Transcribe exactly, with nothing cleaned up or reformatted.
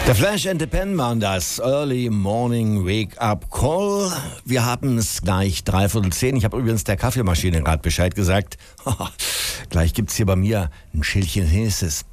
Der Flash and the Pen waren das. Early Morning Wake-up Call. Wir haben es gleich dreiviertel zehn. Ich habe übrigens der Kaffeemaschine gerade Bescheid gesagt. Gleich gibt's hier bei mir ein Schälchen Häses.